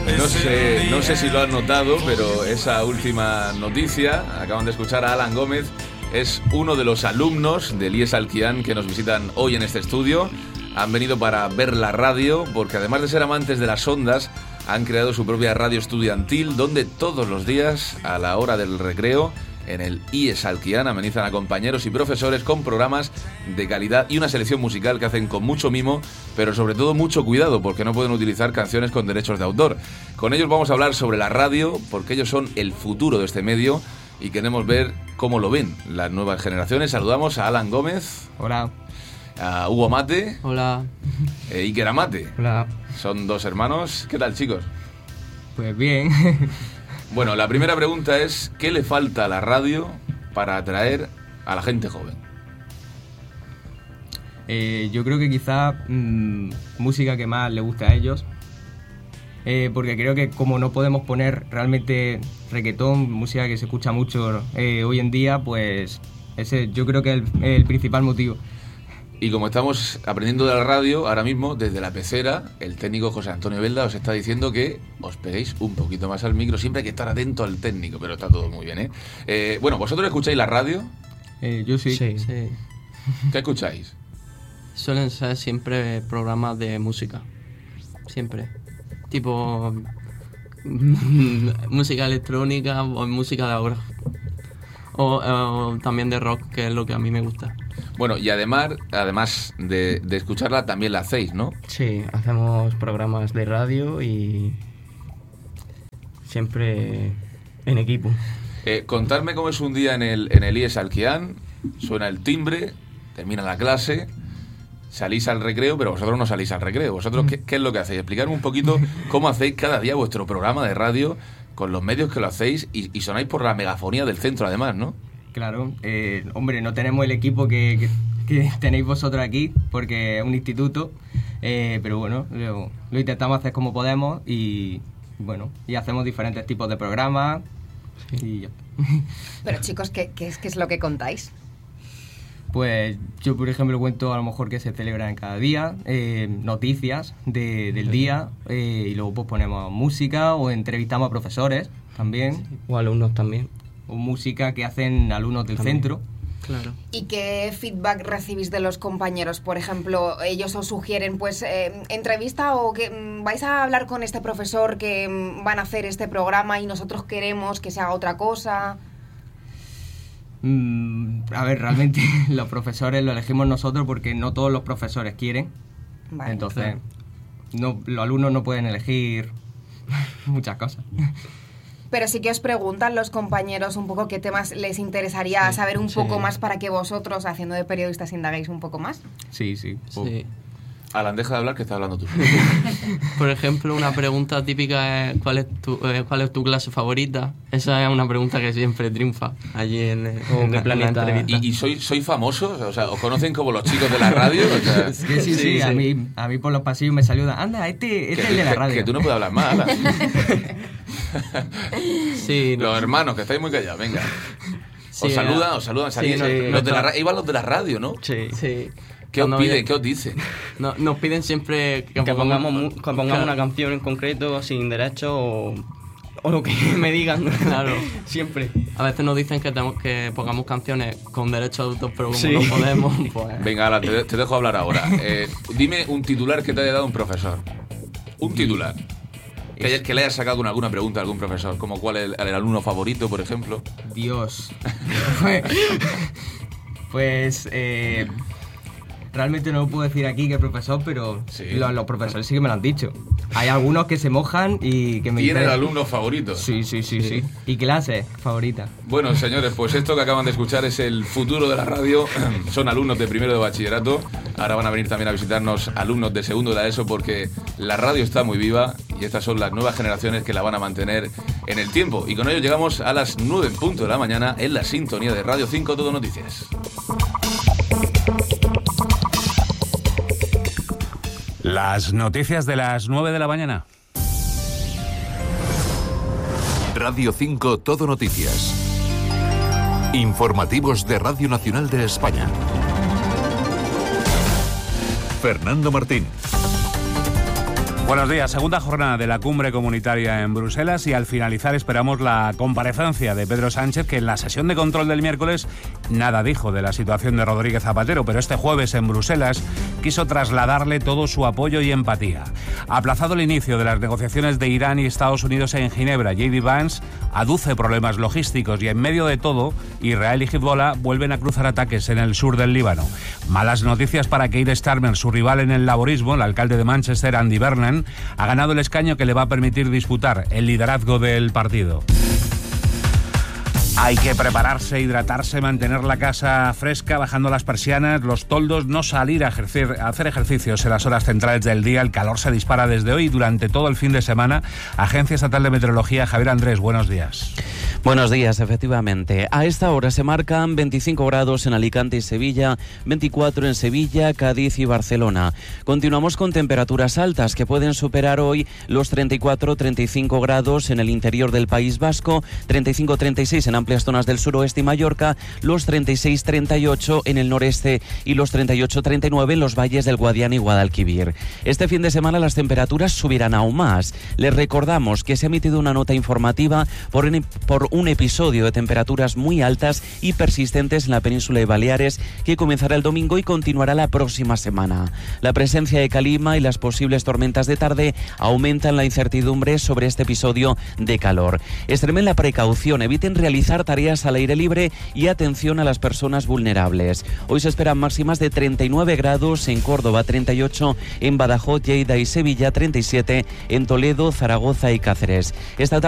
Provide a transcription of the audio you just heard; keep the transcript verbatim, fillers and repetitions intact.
No sé, no sé si lo han notado, pero esa última noticia, acaban de escuchar a Alan Gómez, es uno de los alumnos del I E S Alquian que nos visitan hoy en este estudio. Han venido para ver la radio, porque además de ser amantes de las ondas, han creado su propia radio estudiantil, donde todos los días, a la hora del recreo, en el I E S Alquian amenizan a compañeros y profesores con programas de calidad y una selección musical que hacen con mucho mimo, pero sobre todo mucho cuidado, porque no pueden utilizar canciones con derechos de autor. Con ellos vamos a hablar sobre la radio, porque ellos son el futuro de este medio y queremos ver cómo lo ven las nuevas generaciones. Saludamos a Alan Gómez. Hola. A Hugo Amate. Hola. E Iker Amate. Hola. Son dos hermanos. ¿Qué tal, chicos? Pues bien. Bueno, la primera pregunta es, ¿qué le falta a la radio para atraer a la gente joven? Eh, yo creo que quizá mmm, música que más le gusta a ellos, eh, porque creo que como no podemos poner realmente reggaetón, música que se escucha mucho eh, hoy en día, pues ese yo creo que es el, el principal motivo. Y como estamos aprendiendo de la radio, ahora mismo, desde la pecera, el técnico José Antonio Belda os está diciendo que os peguéis un poquito más al micro. Siempre hay que estar atento al técnico, pero está todo muy bien, ¿eh? eh bueno, ¿vosotros escucháis la radio? Eh, yo sí. Sí. sí. ¿Qué escucháis? Suelen ser siempre programas de música. Siempre. Tipo... música electrónica o música de ahora. O, o también de rock, que es lo que a mí me gusta. Bueno, y además, además de, de escucharla, también la hacéis, ¿no? Sí, hacemos programas de radio y siempre en equipo. Eh, contadme cómo es un día en el, en el I E S Alquian. Suena el timbre, termina la clase, salís al recreo, pero vosotros no salís al recreo. ¿Vosotros qué, qué es lo que hacéis? Explicarme un poquito cómo hacéis cada día vuestro programa de radio con los medios que lo hacéis y, y sonáis por la megafonía del centro, además, ¿no? Claro, eh, hombre, no tenemos el equipo que, que, que tenéis vosotros aquí, porque es un instituto, eh, pero bueno, lo, lo intentamos hacer como podemos y bueno, y hacemos diferentes tipos de programas. Sí. Y ya. Pero chicos, ¿qué, qué, es, ¿qué es lo que contáis? Pues yo, por ejemplo, cuento a lo mejor que se celebra en cada día, eh, noticias de, del día, eh, y luego pues ponemos música o entrevistamos a profesores también. O alumnos también. O música que hacen alumnos del también. Centro. Claro. ¿Y qué feedback recibís de los compañeros? Por ejemplo, ellos os sugieren, pues, eh, entrevista o que mm, vais a hablar con este profesor que mm, van a hacer este programa y nosotros queremos que se haga otra cosa. Mm, a ver, realmente los profesores lo elegimos nosotros porque no todos los profesores quieren. Vale. Entonces, no, los alumnos no pueden elegir muchas cosas. Pero sí que os preguntan los compañeros un poco qué temas les interesaría sí, saber un sí. poco más para que vosotros, haciendo de periodistas, indaguéis un poco más. Sí, sí. sí. Alan, deja de hablar que estás hablando tú. Por ejemplo, una pregunta típica es ¿cuál es tu, eh, ¿cuál es tu clase favorita? Esa es una pregunta que siempre triunfa allí en, en el planeta. ¿Y, y sois soy famosos? O sea, ¿os conocen como los chicos de la radio? O sea, sí, sí, sí, sí, a mí, a mí por los pasillos me saludan. Anda, este, este es el de la radio. Que, que tú no puedes hablar más, Alan. Sí, no. Los hermanos, que estáis muy callados, venga. Sí, os saludan, os saludan. Sí, no, los de la, iban los de la radio, ¿no? Sí. sí. ¿Qué os piden? Oye, ¿Qué os dicen? No, nos piden siempre que, que pongamos, que pongamos claro. una canción en concreto sin derecho o, o lo que me digan. Claro. Siempre. A veces nos dicen que tenemos que pongamos canciones con derecho de autor, pero como sí. no podemos, pues... Venga, Alan, te, te dejo hablar ahora. Eh, dime un titular que te haya dado un profesor. Un titular. Que, que le hayas sacado una, alguna pregunta a algún profesor, como cuál es el, el alumno favorito, por ejemplo. Dios. Pues, eh, realmente no lo puedo decir aquí que el profesor, pero sí. los, los profesores sí que me lo han dicho. Hay algunos que se mojan y que me ¿Tienen dicen... alumnos favoritos? Sí, sí, sí, sí, sí. ¿Y clase favorita? Bueno, señores, pues esto que acaban de escuchar es el futuro de la radio. Son alumnos de primero de bachillerato. Ahora van a venir también a visitarnos alumnos de segundo de la ESO, porque la radio está muy viva y estas son las nuevas generaciones que la van a mantener en el tiempo. Y con ello llegamos a las nueve en punto de la mañana en la sintonía de Radio cinco Todo Noticias. Las noticias de las nueve de la mañana. Radio cinco Todo Noticias. Informativos de Radio Nacional de España. Fernando Martín. Buenos días. Segunda jornada de la cumbre comunitaria en Bruselas y al finalizar esperamos la comparecencia de Pedro Sánchez, que en la sesión de control del miércoles nada dijo de la situación de Rodríguez Zapatero, pero este jueves en Bruselas quiso trasladarle todo su apoyo y empatía. Aplazado el inicio de las negociaciones de Irán y Estados Unidos en Ginebra, J D Vance aduce problemas logísticos y en medio de todo, Israel y Hezbollah vuelven a cruzar ataques en el sur del Líbano. Malas noticias para Keir Starmer, su rival en el laborismo, el alcalde de Manchester, Andy Burnham, ha ganado el escaño que le va a permitir disputar el liderazgo del partido. Hay que prepararse, hidratarse, mantener la casa fresca, bajando las persianas, los toldos, no salir a, ejercer, a hacer ejercicios en las horas centrales del día. El calor se dispara desde hoy y durante todo el fin de semana. Agencia Estatal de Meteorología, Javier Andrés, buenos días. Buenos días, efectivamente. A esta hora se marcan veinticinco grados en Alicante y Sevilla, veinticuatro en Sevilla, Cádiz y Barcelona. Continuamos con temperaturas altas que pueden superar hoy los treinta y cuatro a treinta y cinco grados en el interior del País Vasco, treinta y cinco a treinta y seis en amplias zonas del suroeste y Mallorca, los treinta y seis a treinta y ocho en el noreste y los treinta y ocho a treinta y nueve en los valles del Guadiana y Guadalquivir. Este fin de semana las temperaturas subirán aún más. Les recordamos que se ha emitido una nota informativa por un, por un episodio de temperaturas muy altas y persistentes en la península de Baleares que comenzará el domingo y continuará la próxima semana. La presencia de calima y las posibles tormentas de tarde aumentan la incertidumbre sobre este episodio de calor. Extremen la precaución, eviten realizar tareas al aire libre y atención a las personas vulnerables. Hoy se esperan máximas de treinta y nueve grados en Córdoba, treinta y ocho en Badajoz, Lleida y Sevilla, treinta y siete en Toledo, Zaragoza y Cáceres. Esta